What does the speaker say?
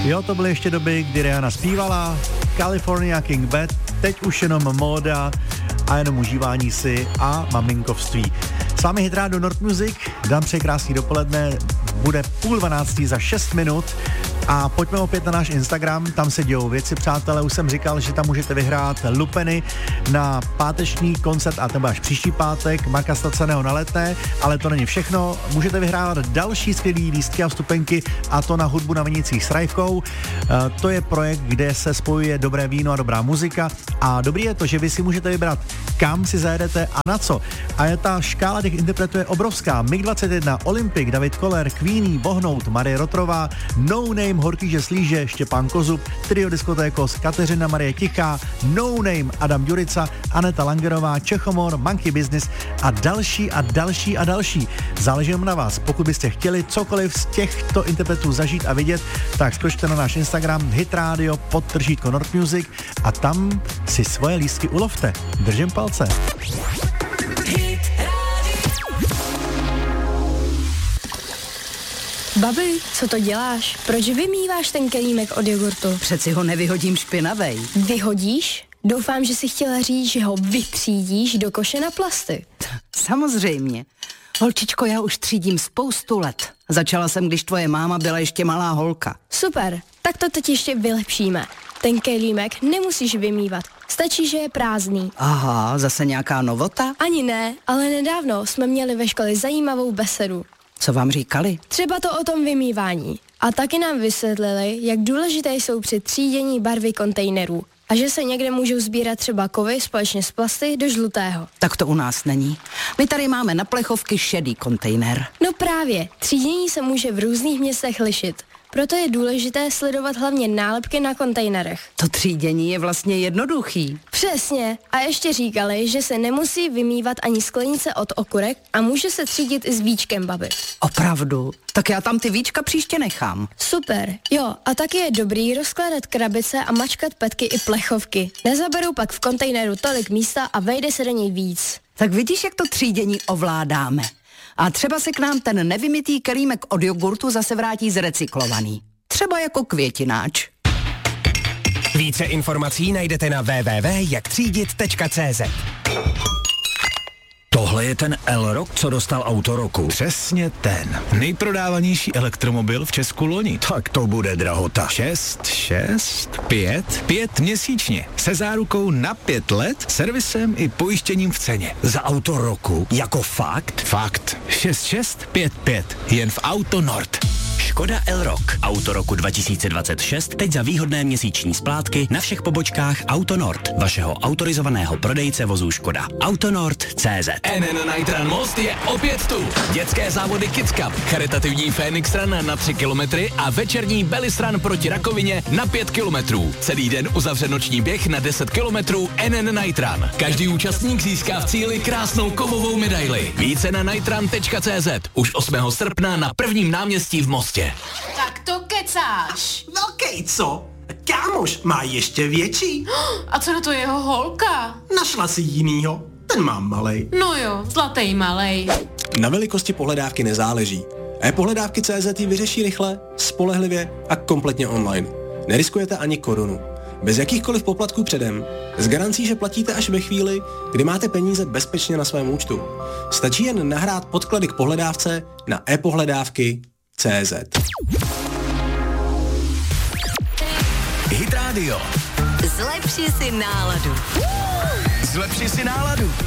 Jo, to byly ještě doby, kdy Rihanna zpívala, California King Bad, teď už jenom móda a jenom užívání si a maminkovství. S vámi Hit Radio Nord Music, dám přeji krásný dopoledne, bude 11:30 za 6 minut a pojďme opět na náš Instagram, tam se dějou věci, přátelé, už jsem říkal, že tam můžete vyhrát lupeny na páteční koncert a nebo až příští pátek Marka Staceného na Letné, ale to není všechno, můžete vyhrávat další skvělý lístky a vstupenky a to na hudbu na Vinicích s Rajvkou. To je projekt, kde se spojuje dobré víno a dobrá muzika a dobrý je to, že vy si můžete vybrat, kam si zajedete a na co. A je ta škála těch interpretů je obrovská. MiG-21, Olympic, David Koller, Queenie, Vohnout, Marie Rotrová, No Name, Horkýže Slíže, Štěpán Kozub, Trio Diskotékos, Kateřina Marie Tichá, No Name, Adam Ďurica, Aneta Langerová, Čechomor, Monkey Business a další a další a další. Záleží na vás. Pokud byste chtěli cokoliv z těchto interpretů zažít a vidět, tak skočte na náš Instagram hitradio _Nord Music a tam si svoje lístky ulovte. Držím palce. Babi, co to děláš? Proč vymýváš ten kelímek od jogurtu? Přeci ho nevyhodím špinavej. Vyhodíš? Doufám, že si chtěla říct, že ho vytřídíš do koše na plasty. Samozřejmě. Holčičko, já už třídím spoustu let. Začala jsem, když tvoje máma byla ještě malá holka. Super, tak to teď ještě vylepšíme. Ten kelímek nemusíš vymývat. Stačí, že je prázdný. Aha, zase nějaká novota? Ani ne, ale nedávno jsme měli ve škole zajímavou besedu. Co vám říkali? Třeba to o tom vymývání. A taky nám vysvětlili, jak důležité jsou při třídění barvy kontejnerů. A že se někde můžou sbírat třeba kovy společně s plasty do žlutého. Tak to u nás není. My tady máme na plechovky šedý kontejner. No právě, třídění se může v různých městech lišit. Proto je důležité sledovat hlavně nálepky na kontejnerech. To třídění je vlastně jednoduchý. Přesně. A ještě říkali, že se nemusí vymývat ani sklenice od okurek a může se třídit i s víčkem, babi. Opravdu? Tak já tam ty víčka příště nechám. Super. Jo, a taky je dobrý rozkládat krabice a mačkat petky i plechovky. Nezaberou pak v kontejneru tolik místa a vejde se do něj víc. Tak vidíš, jak to třídění ovládáme. A třeba se k nám ten nevymytý kelímek od jogurtu zase vrátí zrecyklovaný. Třeba jako květináč. Více informací najdete na www.jaktřídit.cz. Tohle je ten Elrock, co dostal auto roku. Přesně ten. Nejprodávanější elektromobil v Česku loni. Tak to bude drahota. 5 měsíčně. Se zárukou na 5 let, servisem i pojištěním v ceně. Za auto roku? Jako fakt? Fakt. 6655. Jen v Auto Nord. Škoda Elrock. Auto roku 2026 teď za výhodné měsíční splátky na všech pobočkách Auto Nord, vašeho autorizovaného prodejce vozů Škoda. Autonord.cz. NN Nitran Most je opět tu. Dětské závody Kids Cup, charitativní Phoenix Run na 3 kilometry a večerní Bellis Run proti rakovině na 5 kilometrů. Celý den uzavře noční běh na 10 kilometrů NN Nitran. Každý účastník získá v cíli krásnou kovovou medaili. Více na nitran.cz. Už 8. srpna na prvním náměstí v Mostě. Tak to kecáš. Velkej, co? Kámoš má ještě větší. A co na to jeho holka? Našla si jinýho. Ten mám malej. No jo, zlatý malej. Na velikosti pohledávky nezáleží. E-pohledávky.cz ji vyřeší rychle, spolehlivě a kompletně online. Neriskujete ani korunu. Bez jakýchkoliv poplatků předem. S garancí, že platíte až ve chvíli, kdy máte peníze bezpečně na svém účtu. Stačí jen nahrát podklady k pohledávce na e-pohledávky.cz. Hit Radio. Zlepši si náladu. Zlepši si náladu.